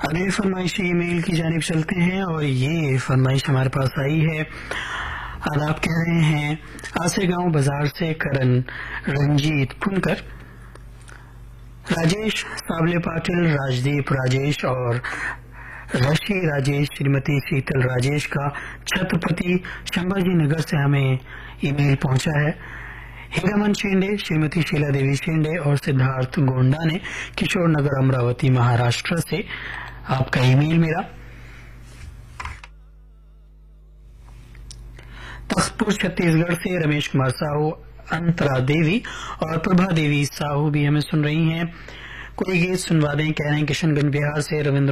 अगली फरमाइश ईमेल की जानिब चलते हैं और ये फरमाइश हमारे पास आई है और आप कह रहे हैं आसे गांव बाजार से करण रंजीत पुनकर, राजेश साबले पाटिल, राजदीप राजेश और ऋषि राजेश, श्रीमती शीतल राजेश का छत्रपति संभाजी नगर से हमें ईमेल पहुंचा है। हिरामन शेंडे, श्रीमती शीला देवी शेंडे और सिद्धार्थ गोंडा ने किशोर नगर अमरावती महाराष्ट्र से आपका ईमेल मिला। तख्तपुर छत्तीसगढ़ से रमेश कुमार साहू, अंतरा देवी और प्रभा देवी साहू भी हमें सुन रही हैं। कोई गीत सुनवा दें, कह रहे हैं किशनगंज बिहार से रविंद्र